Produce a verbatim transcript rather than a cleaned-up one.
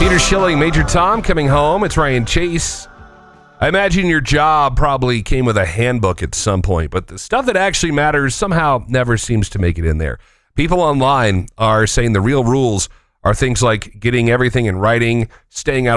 Peter Schilling, Major Tom coming home. It's Ryan Chase. I imagine your job probably came with a handbook at some point, but the stuff that actually matters somehow never seems to make it in there. People online are saying the real rules are things like getting everything in writing, staying out